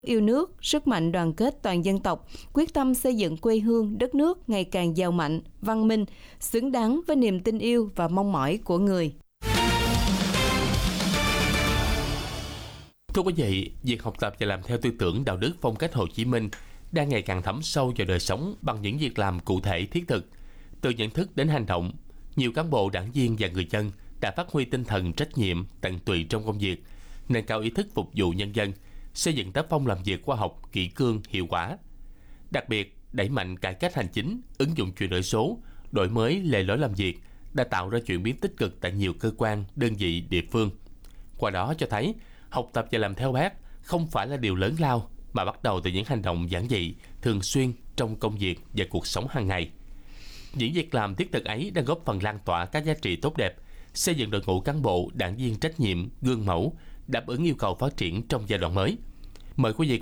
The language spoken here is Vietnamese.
yêu nước, sức mạnh đoàn kết toàn dân tộc, quyết tâm xây dựng quê hương, đất nước ngày càng giàu mạnh, văn minh, xứng đáng với niềm tin yêu và mong mỏi của người. Thưa quý vị, việc học tập và làm theo tư tưởng đạo đức phong cách Hồ Chí Minh đang ngày càng thấm sâu vào đời sống bằng những việc làm cụ thể thiết thực. Từ nhận thức đến hành động, nhiều cán bộ, đảng viên và người dân đã phát huy tinh thần trách nhiệm, tận tụy trong công việc, nâng cao ý thức phục vụ nhân dân, xây dựng tác phong làm việc khoa học, kỷ cương, hiệu quả. Đặc biệt, đẩy mạnh cải cách hành chính, ứng dụng chuyển đổi số, đổi mới lề lối làm việc đã tạo ra chuyển biến tích cực tại nhiều cơ quan, đơn vị, địa phương. Qua đó cho thấy, học tập và làm theo Bác không phải là điều lớn lao, mà bắt đầu từ những hành động giản dị, thường xuyên trong công việc và cuộc sống hàng ngày. Những việc làm thiết thực ấy đang góp phần lan tỏa các giá trị tốt đẹp, xây dựng đội ngũ cán bộ, đảng viên trách nhiệm, gương mẫu, đáp ứng yêu cầu phát triển trong giai đoạn mới. Mời quý vị